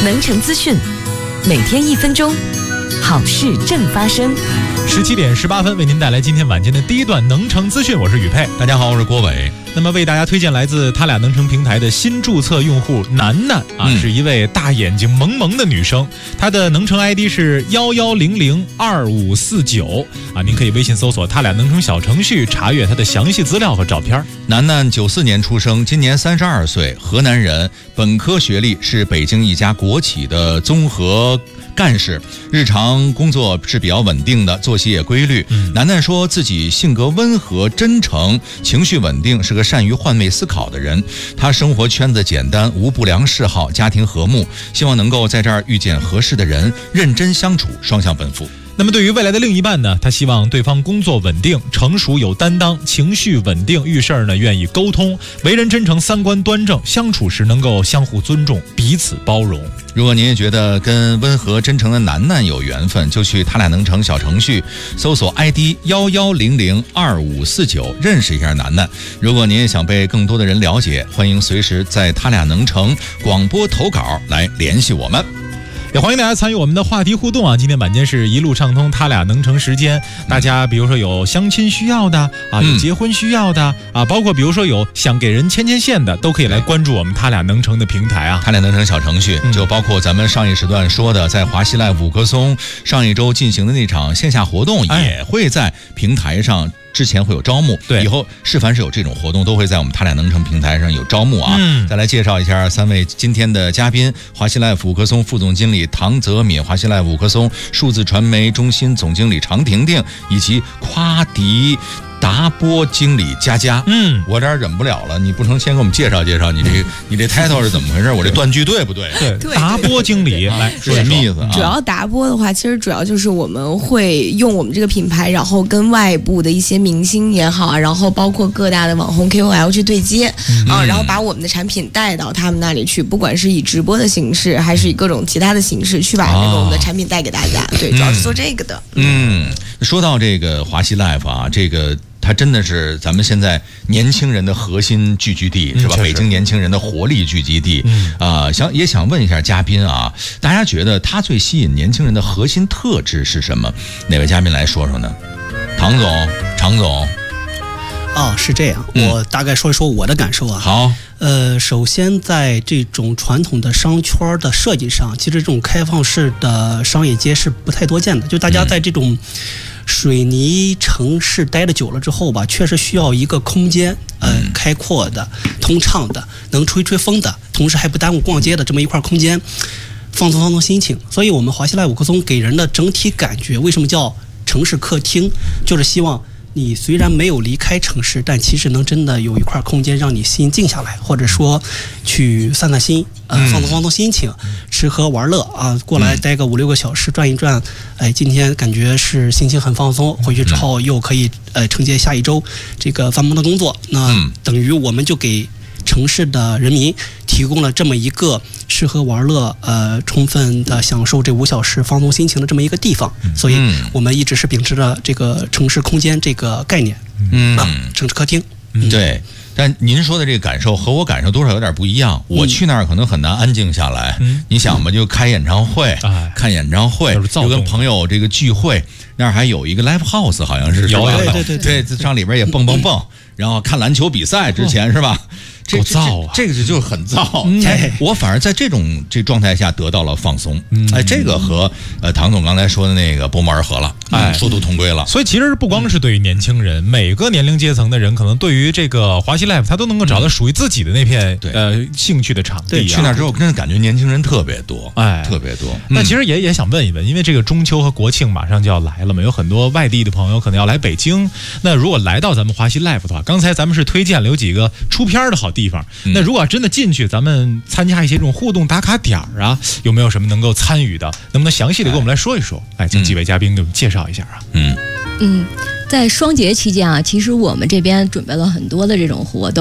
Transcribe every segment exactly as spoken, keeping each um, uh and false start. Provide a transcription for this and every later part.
能城资讯，每天一分钟，好事正发生。 十七点十八分，为您带来今天晚间的第一段能城资讯。我是宇佩， 大家好，我是郭伟。 那么为大家推荐来自他俩能城平台的新注册用户楠楠啊， 嗯、 是一位大眼睛萌萌的女生，她的能城 I D 是幺幺零零二五四九啊，您可以微信搜索他俩能城小程序，查阅她的详细资料和照片。 楠楠九四年出生，今年三十二岁，河南人，本科学历，是北京一家国企的综合干事，日常工作是比较稳定的，作息也规律。嗯、楠楠说自己性格温和、真诚，情绪稳定，是个善于换位思考的人。他生活圈子简单，无不良嗜好，家庭和睦，希望能够在这儿遇见合适的人，认真相处，双向奔赴。 那么对于未来的另一半呢，他希望对方工作稳定、成熟有担当，情绪稳定，遇事儿呢愿意沟通，为人真诚，三观端正，相处时能够相互尊重，彼此包容。 如果您也觉得跟温和真诚的楠楠有缘分，就去他俩能城小程序搜索 I D 幺幺零零二五四九，认识一下楠楠。如果您也想被更多的人了解，欢迎随时在他俩能城广播投稿来联系我们。 也欢迎大家参与我们的话题互动啊！今天晚间是一路畅通，他俩能城时间。大家比如说有相亲需要的啊，有结婚需要的、嗯、啊，包括比如说有想给人牵牵线的，都可以来关注我们他俩能城的平台啊。 他俩能城小程序、嗯、就包括咱们上一时段说的，在华西 Live 五棵松上一周进行的那场线下活动，也会在平台上。之前会有招募， 对， 以后是凡是有这种活动，都会在我们他俩能城平台上有招募啊。嗯，再来介绍一下三位今天的嘉宾：华西 Live 五棵松副总经理唐泽敏，华西 Live 五棵松数字传媒中心总经理常婷婷，以及夸迪达波经理佳佳。嗯，我这儿忍不了了，你不能先给我们介绍介绍你这、嗯、你这 title 是怎么回事？我这断句对不对？ 对，对达波经理来说什么意思啊？ 主要达波的话，其实主要就是我们会用我们这个品牌，然后跟外部的一些明星也好啊，然后包括各大的网红 K O L 去对接、嗯、啊，然后把我们的产品带到他们那里去，不管是以直播的形式，还是以各种其他的形式，去把这个我们的产品带给大家。哦、对，主要是做这个的。 嗯，说到这个华西 Live 啊，这个。它真的是咱们现在年轻人的核心聚集地，是吧？北京年轻人的活力聚集地。嗯啊、呃，想也想问一下嘉宾啊，大家觉得它最吸引年轻人的核心特质是什么？哪位嘉宾来说说呢？唐总、常总。 哦，是这样，嗯、我大概说一说我的感受啊。 好， 呃，首先在这种传统的商圈的设计上，其实这种开放式的商业街是不太多见的，就大家在这种水泥城市待得久了之后吧，确实需要一个空间，呃，开阔的、通畅的、能吹吹风的，同时还不耽误逛街的这么一块空间，放松放松心情。所以我们华西 Live 五棵松给人的整体感觉，为什么叫城市客厅，就是希望你虽然没有离开城市，但其实能真的有一块空间让你心静下来，或者说去散散心，呃，放松放松心情，嗯、吃喝玩乐啊，过来待个五六个小时转一转，哎，今天感觉是心情很放松，回去之后又可以呃承接下一周这个繁忙的工作，那等于我们就给城市的人民提供了这么一个适合玩乐、呃，充分的享受这五小时放松心情的这么一个地方，所以我们一直是秉持着这个城市空间这个概念，嗯，啊、城市客厅， 嗯、对。但您说的这个感受和我感受多少有点不一样。我去那儿可能很难安静下来。嗯、你想吧，就开演唱会，嗯、看演唱会，就跟朋友这个聚会，那儿还有一个 live house， 好像是， 有对对对对，上里边也蹦蹦蹦，然后看篮球比赛之前、嗯、是吧？ 这燥啊， 这个就是很燥。嗯、哎，我反而在这种这状态下得到了放松。嗯、哎，这个和呃唐总刚才说的那个不谋而合了，哎，殊途同归了。 所以其实不光是对于年轻人，每个年龄阶层的人，可能对于这个华西 Live， 他都能够找到属于自己的那片、嗯、呃兴趣的场地、啊。 对，去那之后，真的感觉年轻人特别多，哎，特别多。 那、嗯、其实也也想问一问，因为这个中秋和国庆马上就要来了嘛，有很多外地的朋友可能要来北京。那如果来到咱们华西 Live 的话，刚才咱们是推荐了有几个出片的好地方，嗯、那如果真的进去，咱们参加一些这种互动打卡点儿啊，有没有什么能够参与的？能不能详细的给我们来说一说？哎，请几位嘉宾给我们介绍一下啊。 嗯嗯，在双节期间啊，其实我们这边准备了很多的这种活动，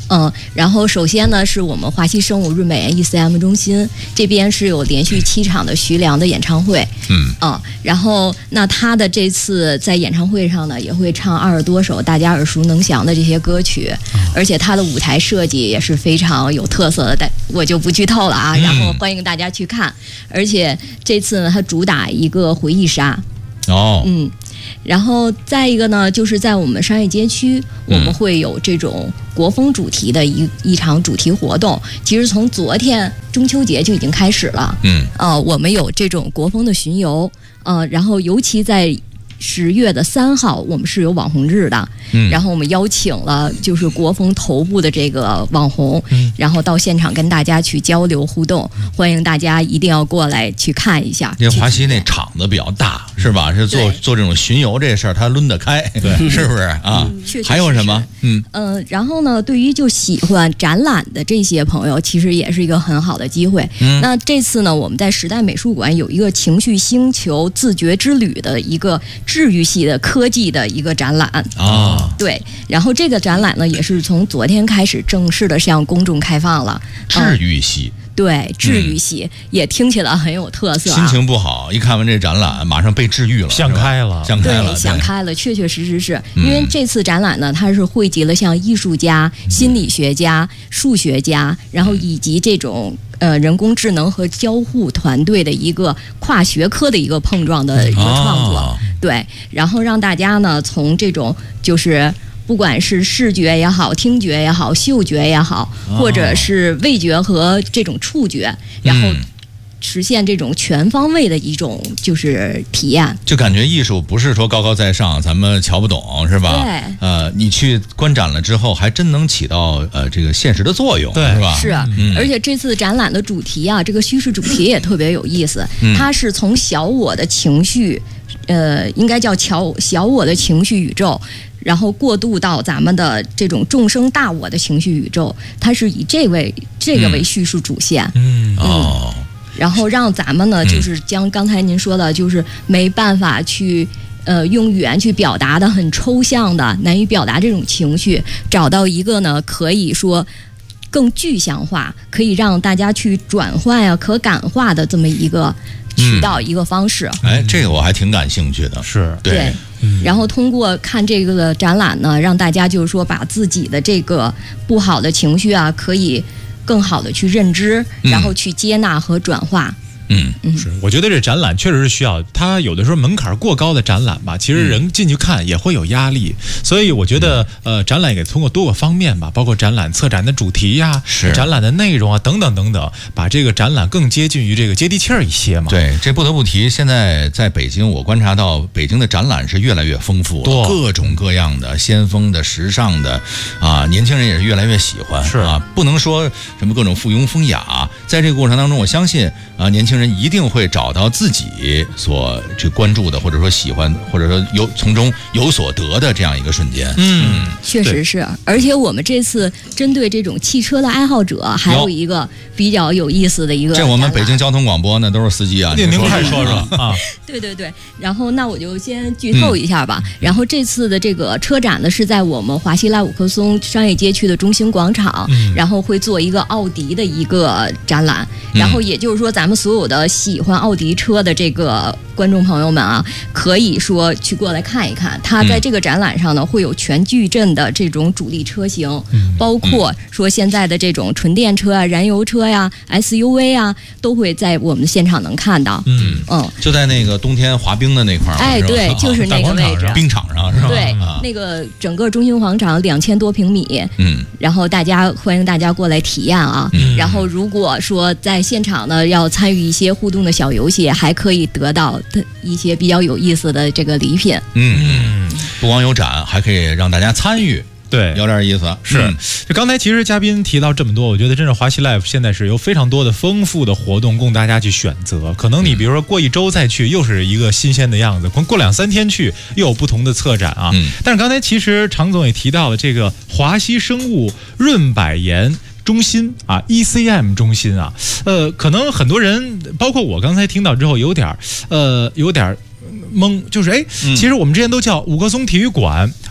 嗯，然后首先呢，是我们华西生物润百研 E C M 中心这边是有连续七场的徐良的演唱会， 嗯啊，然后那他的这次在演唱会上呢，也会唱二十多首大家耳熟能详的这些歌曲，而且他的舞台设计也是非常有特色的，但我就不剧透了啊，然后欢迎大家去看，而且这次呢，他主打一个回忆杀， 哦， 嗯。然后再一个呢，就是在我们商业街区，我们会有这种国风主题的一一场主题活动。其实从昨天中秋节就已经开始了。 嗯， 呃，我们有这种国风的巡游，呃，然后尤其在十月的三号，我们是有网红日的。 嗯， 然后我们邀请了就是国风头部的这个网红， 嗯， 然后到现场跟大家去交流互动，欢迎大家一定要过来去看一下。 因为华西那场子比较大，是吧？是做做这种巡游这事儿，他抡得开，对，是不是啊？ 确实还有什么？嗯嗯、呃，然后呢，对于就喜欢展览的这些朋友，其实也是一个很好的机会。 嗯， 那这次呢，我们在时代美术馆有一个情绪星球自觉之旅的一个治愈系的科技的一个展览啊。 对，然后这个展览呢，也是从昨天开始正式的向公众开放了。 治愈系， 嗯、对，治愈系、嗯、也听起来很有特色、啊。 心情不好，一看完这展览，马上被治愈了， 想开了， 想开了， 对，想开了，确确实实是因为这次展览呢，它是汇集了像艺术家、心理学家、数学家，然后以及这种。呃，人工智能和交互团队的一个跨学科的一个碰撞的一个创作， 哦、 对，然后让大家呢从这种就是不管是视觉也好、听觉也好、嗅觉也好， 哦、 或者是味觉和这种触觉，然后。 嗯实现这种全方位的一种就是体验， 就感觉艺术不是说高高在上，咱们瞧不懂是吧？ 对， 呃，你去观展了之后，还真能起到呃这个现实的作用， 对， 是吧？ 是、 嗯， 而且这次展览的主题啊，这个叙事主题也特别有意思， 嗯、 它是从小我的情绪，呃，应该叫小小我的情绪宇宙。然后过渡到咱们的这种众生大我的情绪宇宙，它是以这为这个为叙述主线。 嗯， 嗯哦。 然后让咱们呢，就是将刚才您说的，就是没办法去呃用语言去表达的很抽象的、难以表达这种情绪，找到一个呢可以说更具象化，可以让大家去转换呀、可感化的这么一个渠道、一个方式。 哎，这个我还挺感兴趣的。 是， 对。 对然后通过看这个展览呢，让大家就是说把自己的这个不好的情绪啊，可以更好的去认知，然后去接纳和转化。 嗯， 是，我觉得这展览确实是需要，它有的时候门槛过高的展览吧，其实人进去看也会有压力，所以我觉得呃，展览也通过多个方面吧，包括展览策展的主题呀、 是展览的内容啊等等等等，把这个展览更接近于这个接地气儿一些嘛。 对，这不得不提，现在在北京，我观察到北京的展览是越来越丰富了，各种各样的、先锋的、时尚的，啊，年轻人也是越来越喜欢。 是啊，不能说什么各种附庸风雅，在这个过程当中，我相信啊，年轻人一定会找到自己所去关注的，或者说喜欢，或者说有从中有所得的这样一个瞬间。 嗯， 确实是。而且我们这次针对这种汽车的爱好者，还有一个比较有意思的一个。 这我们北京交通广播呢都是司机啊， 您您快说说啊。 对对对，然后那我就先剧透一下吧。嗯、然后这次的这个车展呢，是在我们华西拉五棵松商业街区的中心广场， 嗯、 然后会做一个奥迪的一个展览。然后也就是说，咱们所有的喜欢奥迪车的这个观众朋友们啊，可以说去过来看一看。它在这个展览上呢，会有全矩阵的这种主力车型， 嗯、 包括说现在的这种纯电车啊、燃油车呀、S U V 啊，都会在我们的现场能看到。 嗯嗯， 就在那个冬天滑冰的那块儿。 哎，对，就是那个位置， 冰场上是吧？ 对， 啊、 那个整个中心广场两千多平米。 嗯， 然后大家欢迎大家过来体验啊。 嗯、 然后如果说在现场呢要参与一些互动的小游戏，还可以得到一些比较有意思的这个礼品。 嗯，不光有展，还可以让大家参与。 对， 有点意思。 是， 嗯、 就刚才其实嘉宾提到这么多，我觉得真是华西 Life 现在是有非常多的丰富的活动供大家去选择。可能你比如说过一周再去，又是一个新鲜的样子；过过两三天去，又有不同的策展啊。 嗯、 但是刚才其实常总也提到了这个华西生物润百研中心啊 ，E C M 中心啊，呃，可能很多人，包括我刚才听到之后，有点呃，有点懵，就是哎，其实我们之前都叫五棵松体育馆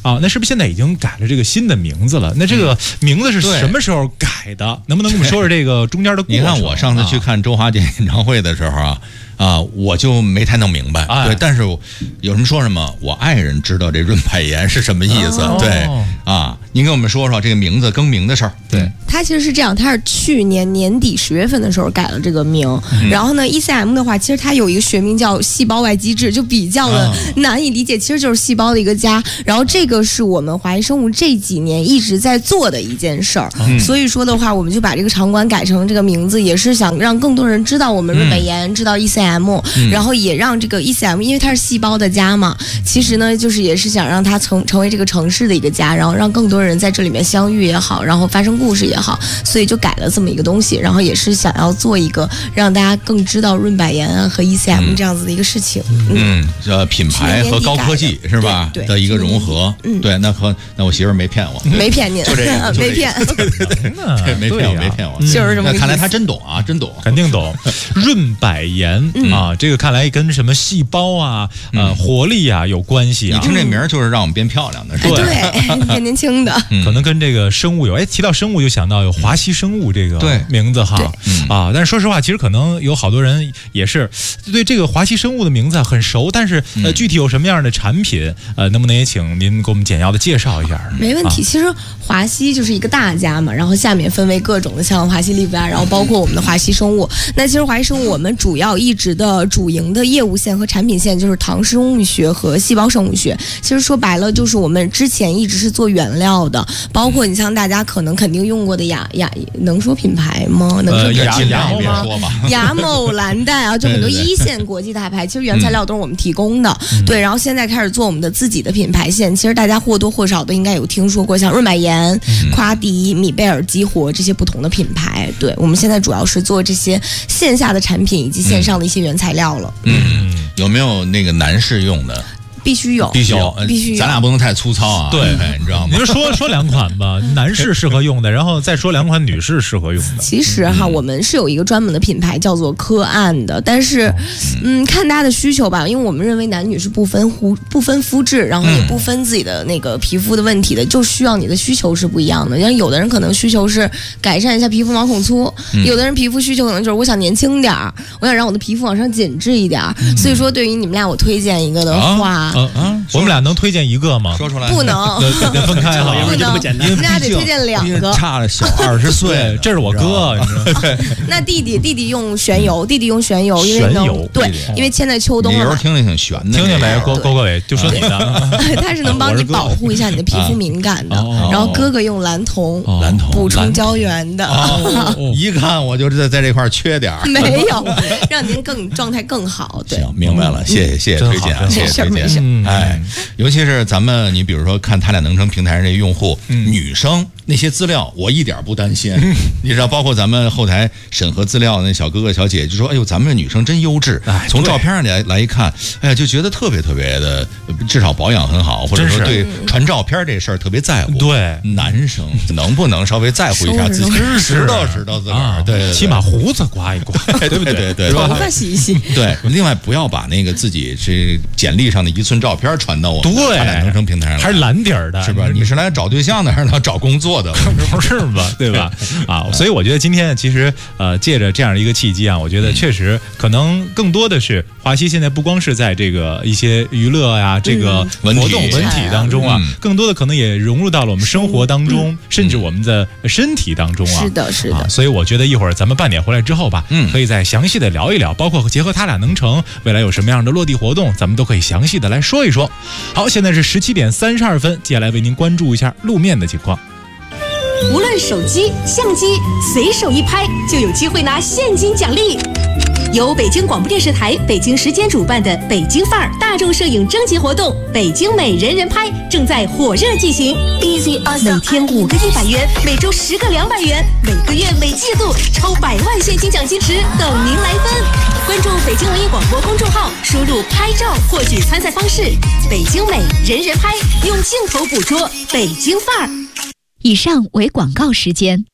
啊，那是不是现在已经改了这个新的名字了？那这个名字是什么时候改的？能不能跟我们说说这个中间的过程？ 你看我上次去看周华健演唱会的时候啊。啊，我就没太弄明白， 哎、 对，但是有人说什么，我爱人知道这润百颜是什么意思，哦、对啊，您跟我们说说这个名字更名的事儿。 对， 它其实是这样，它是去年年底十月份的时候改了这个名，嗯、然后呢 ，E C M 的话，其实它有一个学名叫细胞外基质，就比较的难以理解，其实就是细胞的一个家。然后这个是我们华谊生物这几年一直在做的一件事儿，嗯、所以说的话，我们就把这个场馆改成这个名字，也是想让更多人知道我们润百颜，嗯、知道 E C M。嗯、然后也让这个 E C M， 因为它是细胞的家嘛，其实呢，就是也是想让它成成为这个城市的一个家，然后让更多人在这里面相遇也好，然后发生故事也好，所以就改了这么一个东西，然后也是想要做一个让大家更知道润百颜啊和 E C M 这样子的一个事情。 嗯，呃、嗯，品牌和高科技是吧？ 对的一个融合。嗯，对，那和那我媳妇儿没骗我， 没骗您， 就这个， 没骗， 对对对，没骗我，没骗我， 就是这么。 看来他真懂啊，真懂， 肯定懂。润百颜啊。这个看来跟什么细胞啊、呃活力啊有关系啊。 你听这名儿就是让我们变漂亮的，是吧？ 对，变年轻的。 可能跟这个生物有，哎，提到生物就想到有华西生物这个名字哈啊。但是说实话，其实可能有好多人也是对这个华西生物的名字很熟，但是呃具体有什么样的产品，呃，能不能也请您给我们简要的介绍一下？ 没问题。其实华西就是一个大家嘛，然后下面分为各种的，像华西利维啊，然后包括我们的华西生物。那其实华西生物我们主要一直的主营的业务线和产品线就是唐氏生物学和细胞生物学。其实说白了，就是我们之前一直是做原料的，包括你像大家可能肯定用过的雅雅，能说品牌吗？能说品牌吗？ 呃、雅某蓝带啊，就很多一线国际大牌，其实原材料都是我们提供的。嗯、对，然后现在开始做我们的自己的品牌线，其实大家或多或少都应该有听说过，像润百颜、嗯、夸迪、米贝尔、激活这些不同的品牌。对，我们现在主要是做这些线下的产品以及线上的一些原材料了。 嗯，嗯有没有那个男士用的？ 必须有， 必须有， 必须有。 咱俩不能太粗糙啊， 对， 你知道吗？ 您说说两款吧，男士适合用的，然后再说两款女士适合用的。 其实哈，我们是有一个专门的品牌叫做科岸的，但是，嗯，看大家的需求吧，因为我们认为男女是不分肤不分肤质，然后也不分自己的那个皮肤的问题的，就需要你的需求是不一样的。像有的人可能需求是改善一下皮肤毛孔粗，有的人皮肤需求可能就是我想年轻点儿，我想让我的皮肤往上紧致一点儿。所以说，对于你们俩，我推荐一个的话。 啊啊！我们俩能推荐一个吗？ 说出来不能， 得分开哈， 不能， 简单。 你们俩得推荐两个， 差了小二十岁， 这是我哥，你知道吗？ 那弟弟弟弟用玄油，弟弟用玄油，因为能对，因为现在秋冬了嘛。 听着挺悬的， 听见没？郭郭各位，就说你的， 它是能帮你保护一下你的皮肤敏感的。然后哥哥用蓝铜， 蓝铜补充胶原的。 一看我就在在这块缺点儿， 没有，让您更状态更好。对， 行，明白了，谢谢谢谢推荐，谢谢推荐。哎，尤其是咱们，你比如说看他俩能成平台上这用户，女生那些资料，我一点不担心。你知道，包括咱们后台审核资料那小哥哥小姐姐就说：“哎呦，咱们这女生真优质。”从照片上来来一看，哎呀，就觉得特别特别的，至少保养很好，或者说对传照片这事儿特别在乎。 对， 男生能不能稍微在乎一下自己，拾掇拾掇自个儿？对， 起码胡子刮一刮， 对不对？对， 头发洗一洗。 对，另外不要把那个自己这简历上的一寸照片传到我们对他俩能成平台上， 还是蓝底儿的， 是吧？你是来找对象的，还是来找工作的？ 不是吧？对吧？啊，所以我觉得今天其实呃，借着这样的一个契机啊，我觉得确实可能更多的是华西现在不光是在这个一些娱乐呀、这个活动文体当中啊，更多的可能也融入到了我们生活当中，甚至我们的身体当中啊。 是的，是的。 所以我觉得一会儿咱们半点回来之后吧，嗯，可以再详细的聊一聊，包括结合他俩能成未来有什么样的落地活动，咱们都可以详细的来说一说。好，现在是十七点三十二分，接下来为您关注一下路面的情况。 无论手机、相机，随手一拍就有机会拿现金奖励。由北京广播电视台北京时间主办的北京范儿大众摄影征集活动“北京美人人拍”正在火热进行。每天五个一百元，每周十个两百元，每个月每季度超百万现金奖金池等您来分。关注北京文艺广播公众号，输入“拍照”获取参赛方式。北京美人人拍，用镜头捕捉北京范儿。 以上为广告时间。